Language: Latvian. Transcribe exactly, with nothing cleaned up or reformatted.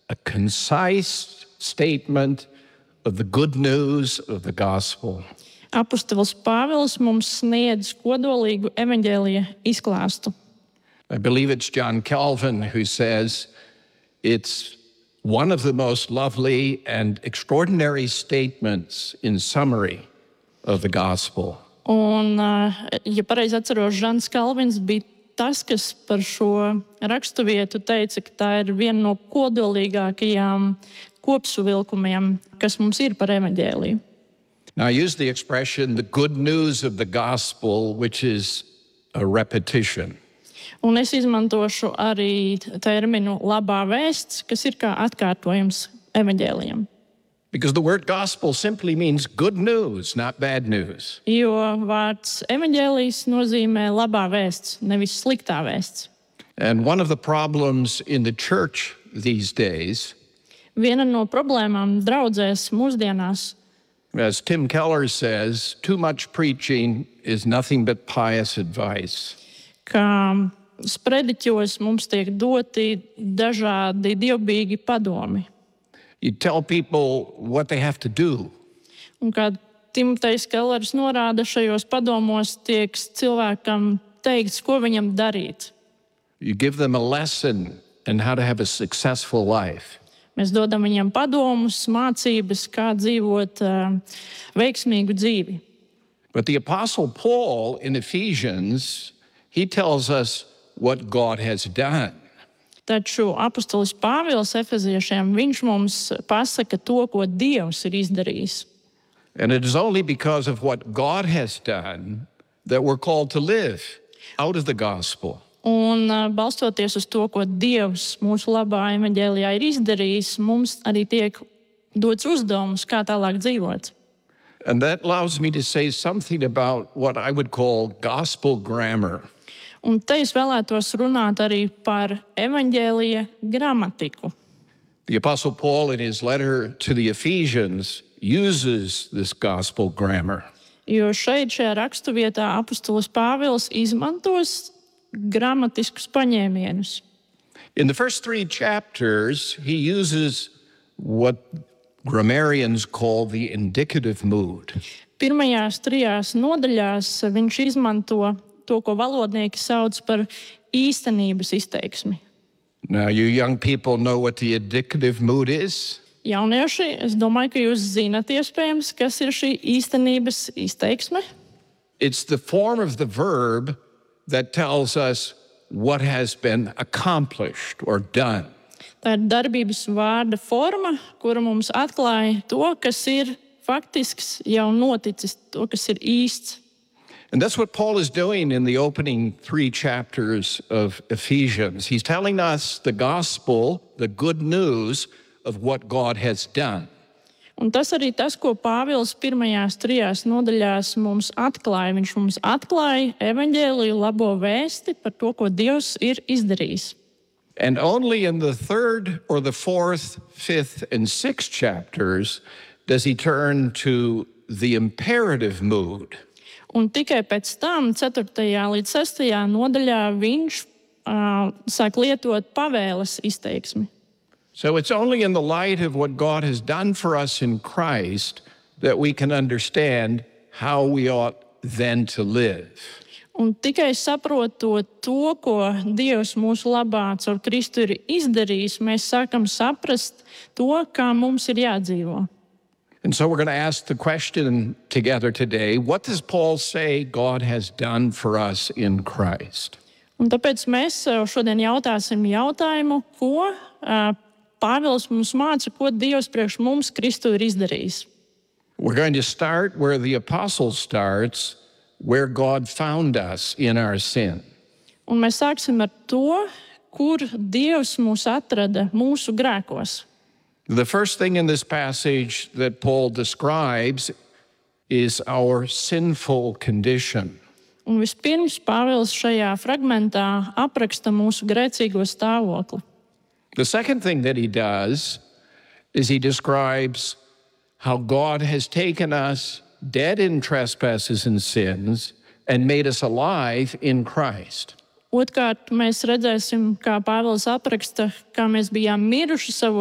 a concise statement of the good news of the gospel. Apostols Pāvils mums sniedz kodolīgu evaņģēlija izklāstu. I believe it's John Calvin who says it's one of the most lovely and extraordinary statements in summary of the gospel. Un, ja pareizi atceros, Žans Kalvins bija tas, kas par šo raksturvietu teica, ka tā ir viena no kodolīgākajām kopsavilkumiem, kas mums ir par evaņģēliju. Now, I use the expression the good news of the gospel, which is a repetition. Un es izmantošu arī terminu labā vēsts, kas ir kā atkārtojums evaņģēlijam. Because the word gospel simply means good news, not bad news. Jo vārds evaņģēlijs nozīmē labā vēsts, nevis sliktā vēsts. And one of the problems in the church these days, Viena no problēmām draudzēs mūsdienās, as Tim Keller says, too much preaching is nothing but pious advice. ka sprediķos mums tiek doti dažādi dievbijīgi padomi. You tell people what they have to do. Un kā Timotejs Kellers norāda, šajos padomos tiek cilvēkam teikts, ko viņam darīt. You give them a lesson in how to have a successful life. Mēs dodam viņam padomus, mācības, kā dzīvot uh, veiksmīgu dzīvi. But the Apostle Paul in Ephesians, he tells us what God has done. Taču apostolis Pāvils Efeziešiem, viņš mums pasaka to, ko Dievs ir izdarījis. And it is only because of what God has done that we're called to live out of the gospel. Un uh, balstoties uz to, ko Dievs mūsu labā evaņģēlijā ir izdarījis, mums arī tiek dots uzdevums, kā tālāk dzīvot. And that allows me to say something about what I would call gospel grammar. Un te es vēlētos runāt arī par evaņģēlija gramatiku. The Apostle Paul, in his letter to the Ephesians, uses this gospel grammar. Jo šeit, šajā raksturvietā, apostolis Pāvils izmantos gramatiskus paņēmienus. In the first three chapters, he uses what grammarians call the indicative mood. Pirmajās trijās nodaļās viņš izmanto to, ko valodnieki sauc par īstenības izteiksmi. Now, you young people know what the indicative mood is. Jaunieši, es domāju, ka jūs zināt iespējams, kas ir šī īstenības izteiksme. It's the form of the verb that tells us what has been accomplished or done. Tā ir darbības vārda forma, kura mums atklāja to, kas ir faktisks, jau noticis, to, kas ir īsts. And that's what Paul is doing in the opening three chapters of Ephesians. He's telling us the gospel, the good news of what God has done. Un tas arī tas, ko Pāvils pirmajās trijās nodaļās mums atklāja. Viņš mums atklāja evaņģēliju labo vēsti par to, ko Dievs ir izdarījis. And only in the third or the fourth, fifth, and sixth chapters does he turn to the imperative mood. Un tikai pēc tam, ceturtajā līdz sestajā nodaļā, viņš uh, sāk lietot pavēles izteiksmi. So it's only in the light of what God has done for us in Christ that we can understand how we ought then to live. Un tikai saprotot to, ko Dievs mūsu labā caur Kristu ir izdarījis, mēs sākam saprast to, kā mums ir jādzīvo. And so we're going to ask the question together today, what does Paul say God has done for us in Christ? Un tāpēc mēs šodien jautāsim jautājumu, ko uh, Pāvils mums māca, ko Dievs priekš mums Kristu ir izdarījis. We're going to start where the apostle starts, where God found us in our sin. Un mēs sāksim ar to, kur Dievs mūs atrada mūsu grēkos. The first thing in this passage that Paul describes is our sinful condition. Un vispirms Pāvils šajā fragmentā apraksta mūsu grēcīgo stāvokli. The second thing that he does is he describes how God has taken us dead in trespasses and sins and made us alive in Christ. Otrkārt, mēs redzēsim, kā Pāvils apraksta, kā mēs bijām miruši savos